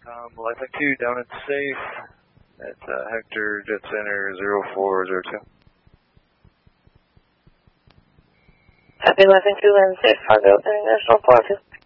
Lifeline 2 down at safe at Hector Jet Center 0402. Happy Lifeline 2 land safe, Fargo International 42.